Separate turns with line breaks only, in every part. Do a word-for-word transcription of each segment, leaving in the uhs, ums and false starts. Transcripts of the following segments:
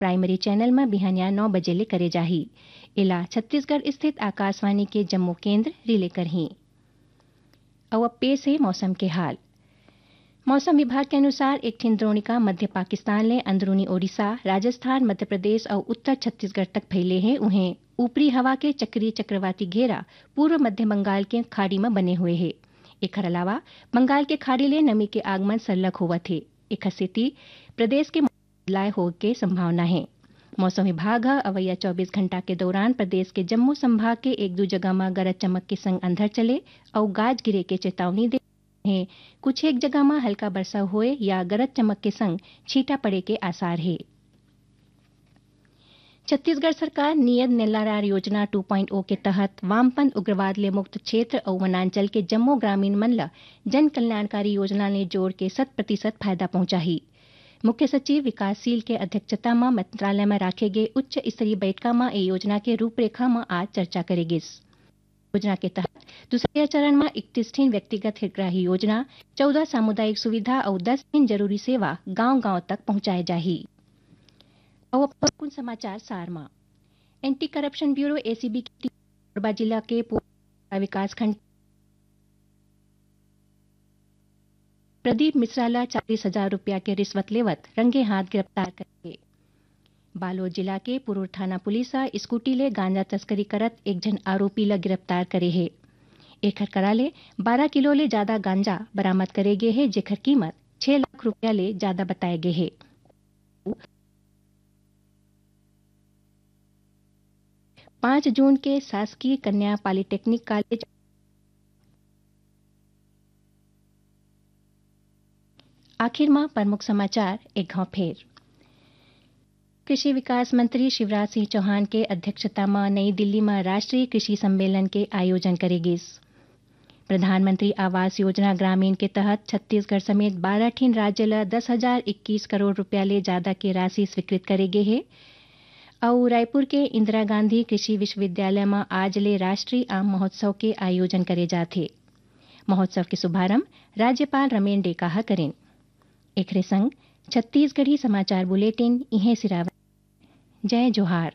Primary channel में बिहानिया नौ बजे ले करे जाही। इला छत्तीसगढ़ स्थित आकाशवाणी के जम्मू केंद्र रिले करही। अब पेश है मौसम के हाल। मौसम विभाग के अनुसार एक ठिन द्रोणिका मध्य पाकिस्तान ले अंदरूनी ओडिशा, राजस्थान, मध्य प्रदेश और उत्तर छत्तीसगढ़ तक फैले हैं। उन्हें ऊपरी हवा के चक्रीय चक्रवाती घेरा पूर्व मध्य बंगाल के खाड़ी में बने हुए हैं। एकर अलावा बंगाल के खाड़ी ले नमी के आगमन सरलग होवत है। एक स्थिति प्रदेश के बदलाव हो के संभावना है। मौसम विभाग अवैया चौबीस घंटा के दौरान प्रदेश के जम्मू संभाग के एक दो जगह में गरज चमक के संग अंधड़ चले और गाज गिरे के चेतावनी दे है। कुछ एक जगह में हल्का वर्षा हुए या गरज चमक के संग छींटा पड़े के आसार है। छत्तीसगढ़ सरकार नियत नेल्लारार योजना टू पॉइंट ओ के तहत वामपंथ उग्रवाद ले मुक्त क्षेत्र और वनांचल के जम्मू ग्रामीण मन ला जन कल्याणकारी योजना ने जोड़ के शत प्रतिशत फायदा पहुंचाही। मुख्य सचिव विकासशील के अध्यक्षता में मंत्रालय में राखे गए उच्च स्तरीय बैठका में ये योजना के रूपरेखा में आज चर्चा करेगी। योजना के तहत दूसरे चरण में इकतीस ठिन व्यक्तिगत हितग्राही योजना, चौदह सामुदायिक सुविधा और दस ठिन जरूरी सेवा गांव-गांव तक पहुंचाए जाही। और अब समाचार सार में एंटी करप्शन ब्यूरो एसीबी की टीम कोरबा जिला के पूर्व विकास खंड प्रदीप मिश्रा ला चालीस हजार रुपया के रिश्वत लेवत रंगे हाथ गिरफ्तार करे। बालोद जिला के पुरूर थाना पुलिस स्कूटी ले गांजा तस्करी करत एक जन आरोपी ला गिरफ्तार करे है। एकर कराले बारह किलो ले ज्यादा गांजा बरामद करे गए है, जेकर कीमत छह लाख रुपया ले ज्यादा बताए गए है। पाँच जून के शासकीय कन्या पॉलिटेक्निक कॉलेज आखिर में प्रमुख समाचार एक गांव फेर। कृषि विकास मंत्री शिवराज सिंह चौहान के अध्यक्षता में नई दिल्ली में राष्ट्रीय कृषि सम्मेलन के आयोजन करेगी। प्रधानमंत्री आवास योजना ग्रामीण के तहत छत्तीसगढ़ समेत बारह ठिन राज्य ला दस हजार इक्कीस करोड़ रुपया ले ज्यादा के राशि स्वीकृत करेगे है। और रायपुर के इंदिरा गांधी कृषि विश्वविद्यालय में आज ले राष्ट्रीय आम महोत्सव के आयोजन करे जाते। महोत्सव के शुभारंभ राज्यपाल रमेन डेकाहा करें। एकरे संग छत्तीसगढ़ी समाचार बुलेटिन इहे सिरावा। जय जोहार।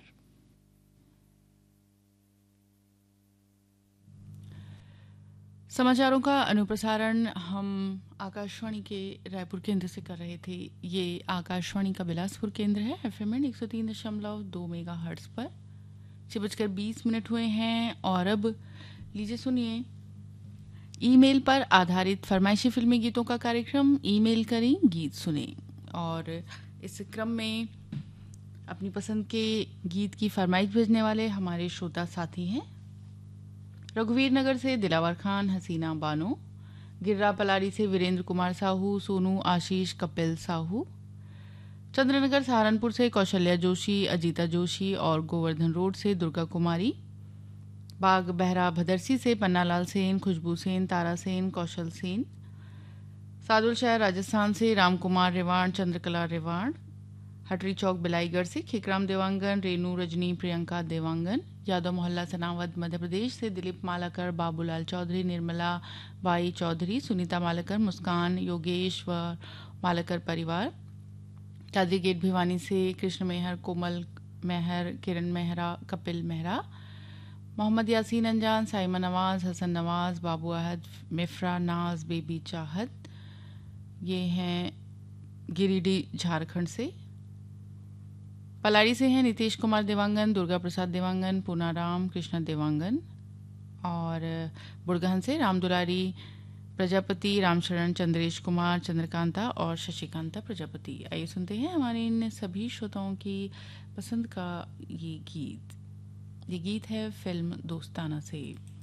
समाचारों का अनुप्रसारण हम आकाशवाणी के रायपुर केंद्र से कर रहे थे। ये आकाशवाणी का बिलासपुर केंद्र है। एफएम में एक सौ तीन दशमलव दो मेगा हर्ट्ज पर छह बजकर बीस मिनट हुए हैं। और अब लीजिए सुनिए ईमेल पर आधारित फरमाइशी फिल्मी गीतों का कार्यक्रम। ईमेल करें, गीत सुने। और इस क्रम में अपनी पसंद के गीत की फरमाइश भेजने वाले हमारे श्रोता साथी हैं। रघुवीर नगर से दिलावर खान, हसीना बानो, गिर्रा पलारी से वीरेंद्र कुमार साहू, सोनू आशीष, कपिल साहू, चंद्रनगर सहारनपुर से कौशल्या जोशी, अजीता जोशी और गोवर्धन रोड से दुर्गा कुमारी, बाग बहरा भदरसी से पन्नालाल सेन, खुशबू सेन, तारा सेन, कौशल सेन, सादुल शहर राजस्थान से राम कुमार रेवाण, चंद्रकला रेवाण, हटरी चौक बिलाईगढ़ से खिकराम देवांगन, रेनू रजनी, प्रियंका देवांगन, यादव मोहल्ला सनावद मध्य प्रदेश से दिलीप मालाकर, बाबूलाल चौधरी, निर्मला बाई चौधरी, सुनीता मालाकर, मुस्कान, योगेश व मालाकर परिवार, चादरी गेट भिवानी से कृष्ण मेहर, कोमल मेहर, किरण मेहरा, कपिल मेहरा, मोहम्मद यासीन अंजान, साइमा नवाज, हसन नवाज, बाबू अहद, मिफ्रा नाज, बेबी चाहत, ये हैं गिरिडीह झारखंड से। पलाड़ी से हैं नीतीश कुमार देवांगन, दुर्गा प्रसाद देवांगन, पूनाराम कृष्ण देवांगन। और बुड़गहन से राम दुलारी प्रजापति, रामशरण, चंद्रेश कुमार, चंद्रकांता और शशिकांता प्रजापति। आइए सुनते हैं हमारे इन सभी श्रोताओं की पसंद का ये गीत। ये गीत है फिल्म दोस्ताना से।